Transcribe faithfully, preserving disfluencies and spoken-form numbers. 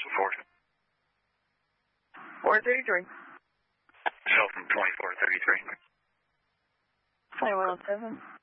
four. four thirty-three. Cell from twenty-four thirty-three. twenty-one oh seven.